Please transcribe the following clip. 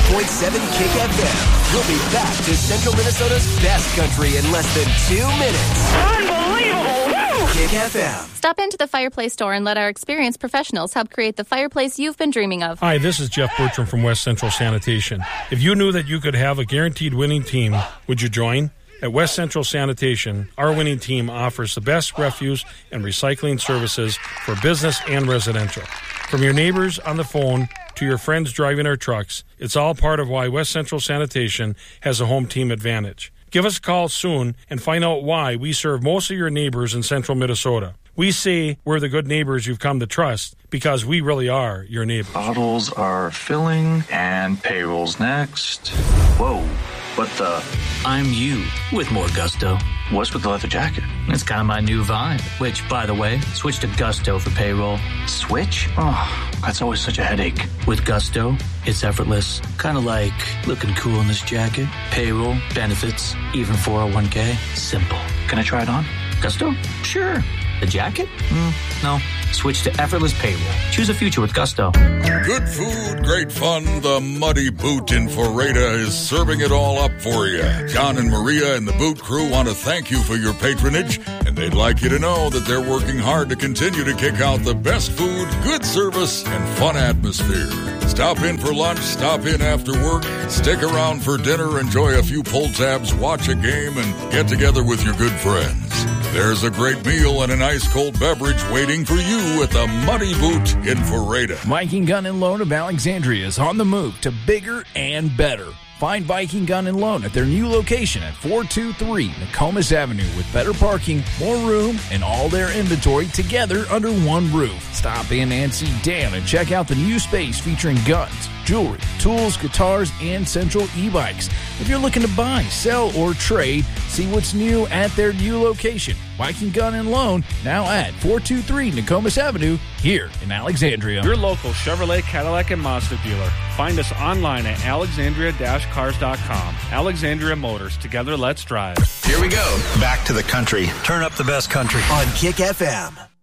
Kick FM. We'll be back to Central Minnesota's best country in less than 2 minutes. Unbelievable! Woo! Kick FM. Stop into the Fireplace store and let our experienced professionals help create the fireplace you've been dreaming of. Hi, this is Jeff Bertram from West Central Sanitation. If you knew that you could have a guaranteed winning team, would you join? At West Central Sanitation, our winning team offers the best refuse and recycling services for business and residential. From your neighbors on the phone to your friends driving our trucks, it's all part of why West Central Sanitation has a home team advantage. Give us a call soon and find out why we serve most of your neighbors in Central Minnesota. We say we're the good neighbors you've come to trust because we really are your neighbors. Bottles are filling and payroll's next. Whoa, what the? I'm you with more gusto. What's with the leather jacket? It's kind of my new vibe, which, by the way, switch to Gusto for payroll. Switch? Oh, that's always such a headache. With Gusto, it's effortless. Kind of like looking cool in this jacket. Payroll, benefits, even 401k. Simple. Can I try it on? Gusto? Sure. The jacket? No. Switch to effortless payroll. Choose a future with Gusto. Good food, great fun. The Muddy Boot in Ferrata is serving it all up for you. John and Maria and the Boot crew want to thank you for your patronage, and they'd like you to know that they're working hard to continue to kick out the best food, good service, and fun atmosphere. Stop in for lunch, stop in after work, stick around for dinner, enjoy a few pull tabs, watch a game, and get together with your good friends. There's a great meal and an ice-cold beverage waiting for you at the Muddy Boot in Ferrata. Viking Gun and Loan of Alexandria is on the move to bigger and better. Find Viking Gun and Loan at their new location at 423 Nokomis Avenue with better parking, more room, and all their inventory together under one roof. Stop in and see Dan and check out the new space featuring guns, jewelry, tools, guitars, and Central e-bikes. If you're looking to buy, sell, or trade, see what's new at their new location. Viking Gun and Loan, now at 423 Nokomis Avenue, here in Alexandria. Your local Chevrolet, Cadillac, and Mazda dealer. Find us online at alexandria-cars.com. Alexandria Motors. Together, let's drive. Here we go. Back to the country. Turn up the best country. On Kick FM.